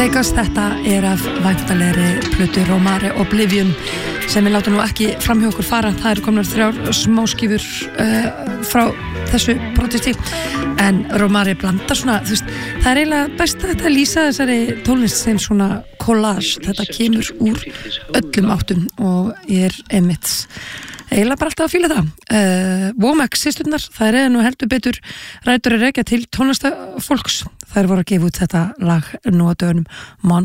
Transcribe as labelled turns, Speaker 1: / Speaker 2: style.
Speaker 1: Takast, þetta af væntanlegri plötu Romare Oblivion sem við látum nú ekki framhjá okkur fara. Það eru komnar 3 smáskífur frá þessu protesti en Romare blandar svona, þú veist, það eiginlega best að þetta lýsa þessari tónlist sem svona collage, þetta kemur úr öllum áttum og ég einmitt eiginlega bara alltaf að fíla það. Womack systurnar, það nú heldur betur rætur að rekja til tónlistafólks. Þær voru að gefa út þetta lag nú á dögunum